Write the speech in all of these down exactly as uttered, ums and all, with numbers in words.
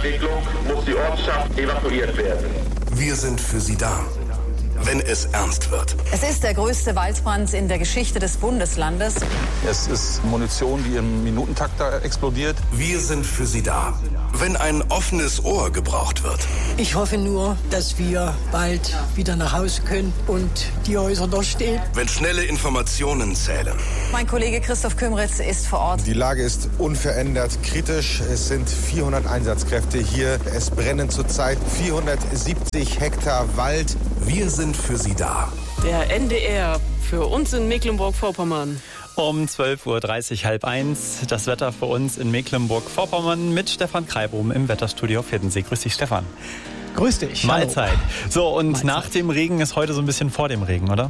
Entwicklung muss die Ortschaft evakuiert werden. Wir sind für Sie da, wenn es ernst wird. Es ist der größte Waldbrand in der Geschichte des Bundeslandes. Es ist Munition, die im Minutentakt da explodiert. Wir sind für Sie da, wenn ein offenes Ohr gebraucht wird. Ich hoffe nur, dass wir bald wieder nach Hause können und die Häuser noch stehen. Wenn schnelle Informationen zählen. Mein Kollege Christoph Kümritz ist vor Ort. Die Lage ist unverändert kritisch. Es sind vierhundert Einsatzkräfte hier. Es brennen zurzeit vierhundertsiebzig Hektar Wald. Wir sind für Sie da. Der N D R für uns in Mecklenburg-Vorpommern. Um zwölf Uhr dreißig, halb eins, das Wetter für uns in Mecklenburg-Vorpommern mit Stefan Kreibum im Wetterstudio auf Hiddensee. Grüß dich, Stefan. Grüß dich. Mahlzeit. Hallo. So, und Mahlzeit. Nach dem Regen ist heute so ein bisschen vor dem Regen, oder?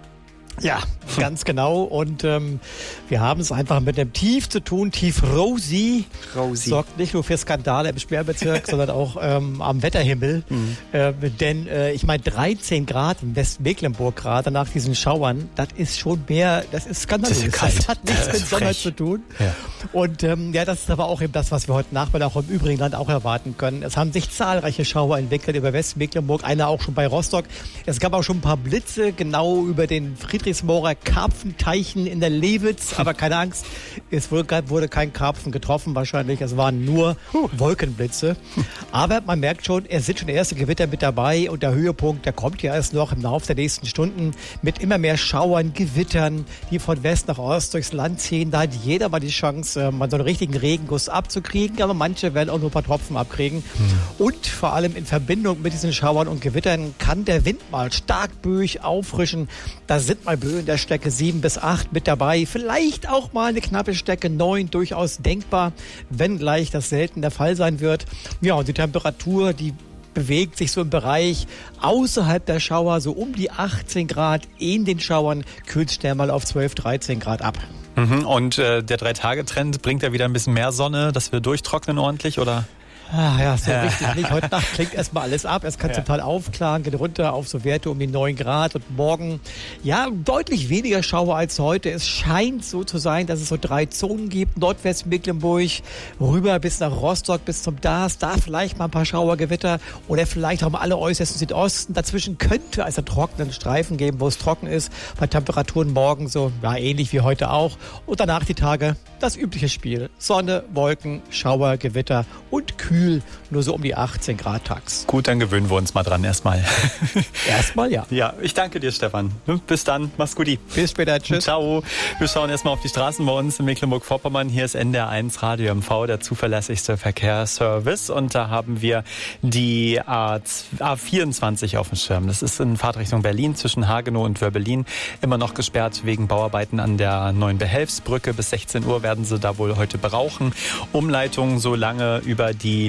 Ja, ganz genau. Und ähm, wir haben es einfach mit einem Tief zu tun. Tief Rosi. Rosi. Sorgt nicht nur für Skandale im Sperrbezirk, sondern auch ähm, am Wetterhimmel. Mhm. Äh, denn äh, ich meine, dreizehn Grad in Westmecklenburg gerade nach diesen Schauern, das ist schon mehr, das ist skandalös. Das ist kalt. Das hat nichts das mit Sommer frech. zu tun. Ja. Und ähm, ja, das ist aber auch eben das, was wir heute Nachmittag auch im übrigen Land auch erwarten können. Es haben sich zahlreiche Schauer entwickelt über Westmecklenburg, einer auch schon bei Rostock. Es gab auch schon ein paar Blitze genau über den Friedrichsmoorer Karpfenteichen in der Lewitz, aber keine Angst, es wurde kein Karpfen getroffen wahrscheinlich, es waren nur Wolkenblitze. Aber man merkt schon, es sind schon erste Gewitter mit dabei und der Höhepunkt, der kommt ja erst noch im Laufe der nächsten Stunden mit immer mehr Schauern, Gewittern, die von West nach Ost durchs Land ziehen. Da hat jeder mal die Chance, mal so einen richtigen Regenguss abzukriegen, aber manche werden auch nur ein paar Tropfen abkriegen. Mhm. Und vor allem in Verbindung mit diesen Schauern und Gewittern kann der Wind mal stark böig auffrischen. Da sind mal Böen der Stärke sieben bis acht mit dabei. Vielleicht auch mal eine knappe Stärke neun, durchaus denkbar, wenngleich das selten der Fall sein wird. Ja, und die Temperatur, die bewegt sich so im Bereich außerhalb der Schauer, so um die achtzehn Grad. In den Schauern kühlt es schnell mal auf zwölf, dreizehn Grad ab. Mhm. Und äh, der Drei-Tage-Trend bringt ja wieder ein bisschen mehr Sonne, dass wir durchtrocknen ordentlich, oder? Ah, ja, so richtig nicht. Heute Nacht klingt erstmal alles ab. Es kann ja. total aufklaren, geht runter auf so Werte um die neun Grad. Und morgen, ja, deutlich weniger Schauer als heute. Es scheint so zu sein, dass es so drei Zonen gibt. Nordwestmecklenburg, rüber bis nach Rostock, bis zum Dars. Da vielleicht mal ein paar Schauergewitter. Oder vielleicht auch mal alle äußersten Südosten. Dazwischen könnte es einen trockenen Streifen geben, wo es trocken ist. Bei Temperaturen morgen so, ja, ähnlich wie heute auch. Und danach die Tage das übliche Spiel. Sonne, Wolken, Schauer, Gewitter und kühl. Nur so um die achtzehn Grad tags. Gut, dann gewöhnen wir uns mal dran erstmal. Erstmal, ja. Ja, ich danke dir, Stefan. Bis dann, mach's gut. Bis später, tschüss. Ciao. Wir schauen erstmal auf die Straßen bei uns in Mecklenburg-Vorpommern. Hier ist N D R eins Radio M V, der zuverlässigste Verkehrsservice. Und da haben wir die A vierundzwanzig auf dem Schirm. Das ist in Fahrtrichtung Berlin zwischen Hagenow und Wörbelin. Immer noch gesperrt wegen Bauarbeiten an der neuen Behelfsbrücke. Bis sechzehn Uhr werden sie da wohl heute brauchen. Umleitung so lange über die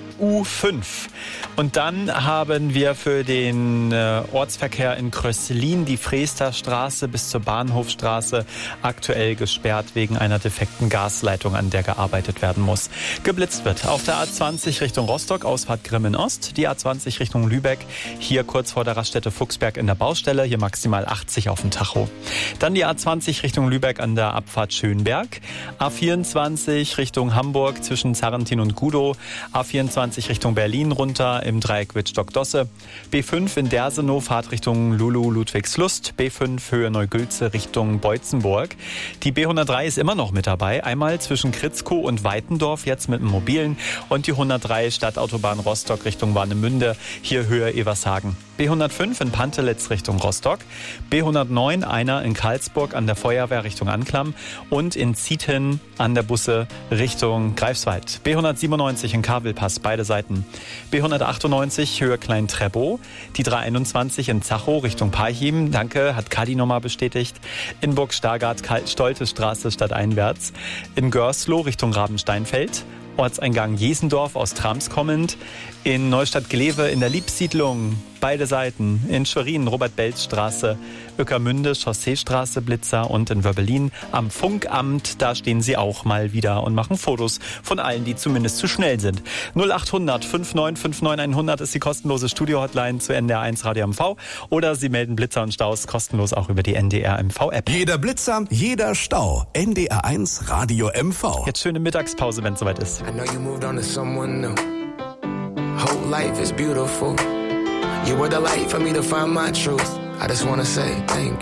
U fünf. Und dann haben wir für den äh, Ortsverkehr in Kröslin die Freester-Straße bis zur Bahnhofstraße aktuell gesperrt wegen einer defekten Gasleitung, an der gearbeitet werden muss. Geblitzt wird auf der A zwanzig Richtung Rostock, Ausfahrt Grimmen-Ost, die A zwanzig Richtung Lübeck, hier kurz vor der Raststätte Fuchsberg in der Baustelle, hier maximal achtzig auf dem Tacho. Dann die A zwanzig Richtung Lübeck an der Abfahrt Schönberg, A vierundzwanzig Richtung Hamburg zwischen Zarrentin und Gudow, A vierundzwanzig Richtung Berlin runter im Dreieck Wittstock-Dosse, B fünf in Dersenow, Fahrtrichtung Lulu-Ludwigslust, B fünf Höhe Neugülze Richtung Beutzenburg. Die B hundertdrei ist immer noch mit dabei, einmal zwischen Kritzkow und Weitendorf, jetzt mit dem Mobilen, und die hundertdrei Stadtautobahn Rostock Richtung Warnemünde, hier Höhe Evershagen. B hundertfünf in Pantelitz Richtung Rostock, B hundertneun einer in Karlsburg an der Feuerwehr Richtung Anklam und in Zieten an der Busse Richtung Greifswald. B hundertsiebenundneunzig in Kabelpass, beide Seiten. B hundertachtundneunzig Höhe Klein-Treppow, die dreihunderteinundzwanzig in Zachow Richtung Parchim, danke, hat Kadi nochmal bestätigt. In Burg-Stargard Stolte Straße stadteinwärts, in Görsloh Richtung Rabensteinfeld, Ortseingang Jesendorf aus Trams kommend, in Neustadt-Glewe in der Liebsiedlung, beide Seiten, in Schwerin Robert-Belz-Straße, Ueckermünde Chausseestraße, Blitzer, und in Wörbelin am Funkamt, da stehen sie auch mal wieder und machen Fotos von allen, die zumindest zu schnell sind. null achthundert fünfundneunzig fünfundneunzig hundert ist die kostenlose Studio-Hotline zu N D R eins Radio M V, oder Sie melden Blitzer und Staus kostenlos auch über die N D R M V-App. Jeder Blitzer, jeder Stau. N D R eins Radio M V. Jetzt schöne Mittagspause, wenn es soweit ist. I know you moved on to someone new. Whole life is beautiful. You were the light for me to find my truth. I just wanna say thank